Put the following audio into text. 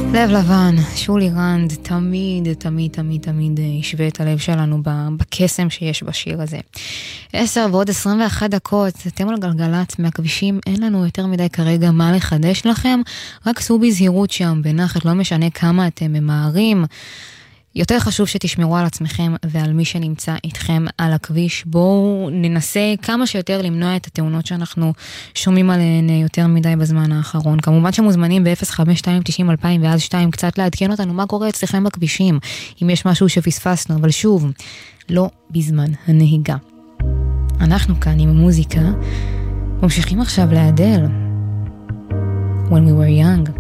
לב לבן, שולי רנד, תמיד, תמיד, תמיד, תמיד ישווה את הלב שלנו בקסם שיש בשיר הזה. 10 ועוד 21 דקות, אתם על גלגלת מהכבישים, אין לנו יותר מדי כרגע מה לחדש לכם, רק סעו בזהירות שם, בנחת, לא משנה כמה אתם ממהרים. יותר חשוב שתשמרו על עצמכם ועל מי שנמצא איתכם על הכביש. בואו ננסה כמה שיותר למנוע את התאונות שאנחנו שומעים עליהן יותר מדי בזמן האחרון. כמובן שמוזמנים ב-05290-2000 ואז 2 קצת לעדכן אותנו מה קורה אצלכם בכבישים, אם יש משהו שפספסנו, אבל שוב, לא בזמן הנהיגה. אנחנו כאן עם המוזיקה, ממשיכים עכשיו לאדל. When we were young.